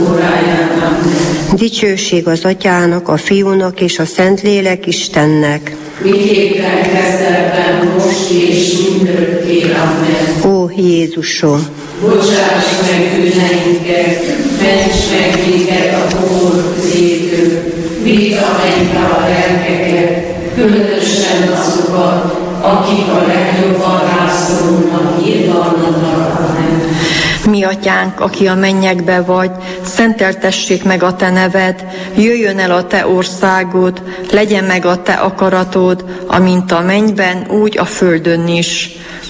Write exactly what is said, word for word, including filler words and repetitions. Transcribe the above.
óráján. Dicsőség az Atyának, a Fiúnak és a Szentlélek Istennek. Miképpen kezdetben, most és mindörökké. Amen. Ó Jézusom! Bocsáss meg bűneinket, ments meg minket a pokol közétől, vidd a mennybe a lelkeket, különösen azokat, akik a legjobban rászorulnak irgalmadra. Amen. Mi atyánk, aki a mennyekbe vagy, szenteltessék meg a te neved, jöjjön el a te országod, legyen meg a te akaratod, amint a mennyben, úgy a földön is.